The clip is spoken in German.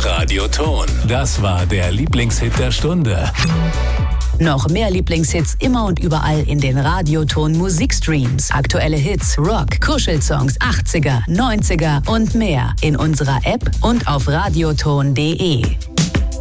Radioton. Das war der Lieblingshit der Stunde. Noch mehr Lieblingshits immer und überall in den Radioton Musikstreams. Aktuelle Hits, Rock, Kuschelsongs, 80er, 90er und mehr in unserer App und auf radioton.de.